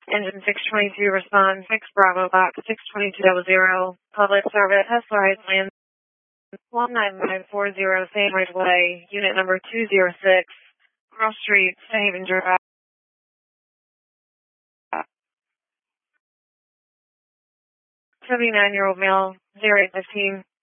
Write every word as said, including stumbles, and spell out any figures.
Engine six twenty-two respond, six Bravo Box six twenty-two double zero, public service, Hessler Heights Land, one nine nine four zero, Sand Ridge Way, unit number two zero six, Cross Street, Haven Drive. seventy-nine-year-old male, zero eight fifteen.